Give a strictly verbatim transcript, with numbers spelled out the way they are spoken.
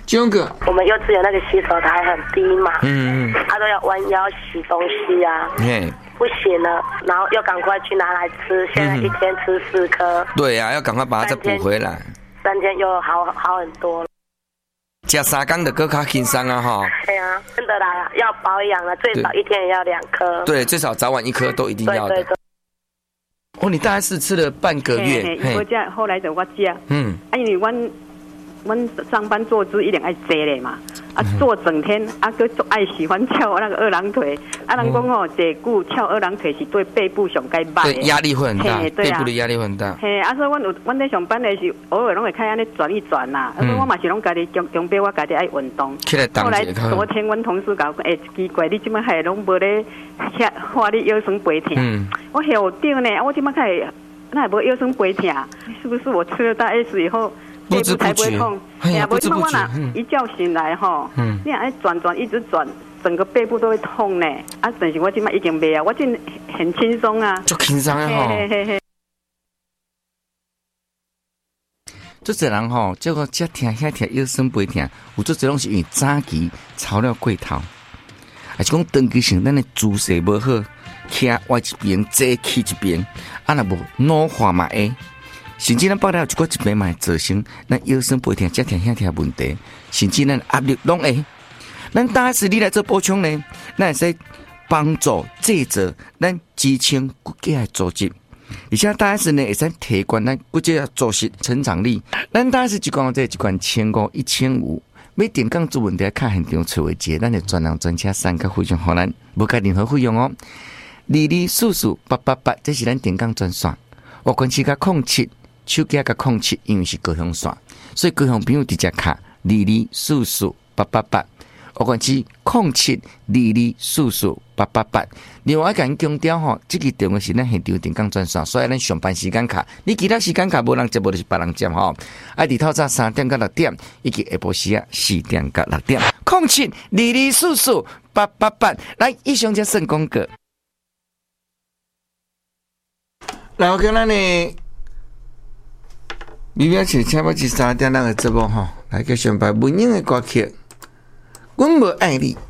九个。 我们幼稚园那个洗手台很低嘛， 嗯嗯， 他都要弯腰洗东西啊， 嘿， 不行了，然后又赶快去拿来吃，现在一天吃四颗。 对呀、啊，要赶快把它再补回来。 三天又好好很多了。 吃三缸的更较轻松啊哈。 对啊，真的啦，要保养了，最少一天也要两颗。 对，最少早晚一颗都一定要的。对对对。哦，你大概是吃了半个月。 嘿，我这后来就我吃。嗯。啊，因为阮阮上班坐姿一定爱坐咧嘛，啊坐整天，啊佮就爱喜欢翘那个二郎腿，啊人讲吼坐久翘二郎腿是对背部上该歹。对， 压力会很大，背部的压力会很大。 嘿，啊所以阮有阮在上班的时候，偶尔拢会开安尼转一转呐，所以我嘛是拢家己中中标，我家己爱运动。后来昨天阮同事讲，哎奇怪，你即摆还拢无咧遐话你腰酸背痛？嗯，我晓得呢，我即摆开那也无腰酸背痛，是不是我吃了大 S 以后？背部才不会痛，哎呀，不知不觉，一觉醒来哈，你哎转转一直转，整个背部都会痛呢。啊，但是我今麦已经没啊，我今很轻松啊， 就轻松啊哈。做这人吼，这个这听遐听腰酸背痛，有做这拢是因为早期操了过头，还是讲长期性咱的姿势无好，徛歪一边，坐起一边，啊若无老化嘛会。甚至咱包了一个一边嘛，造成咱腰酸背痛、这听遐听问题，甚至咱压力拢会。咱大是你来做补充呢，咱会使帮助制造咱支撑骨骼的组织，而且大是呢会使提高咱骨质的组织成长力。咱大是一罐这一罐千五、一千五，每点杠做问题，看现场找位接，咱就专人专车三个费用，互咱无加任何费用哦。二二四四八八八，这是咱点杠专线，我关系加控七。手机个控七，因为是高雄线，所以高雄朋友直接卡二二四四八八八，我讲是控七二二四四八八八。另外一个强调吼，这个电话是咱现场电讲专线，所以咱上班时间卡，你其他时间卡无人接，无就是别人接吼。啊，日头早三点到六点，以及下晡时啊四点到六点，控七二二四四八八八。来，以上就算广告。来，我跟咱呢。你表请请我去三点那个直播哈，来个上班文英的歌曲，我无爱你。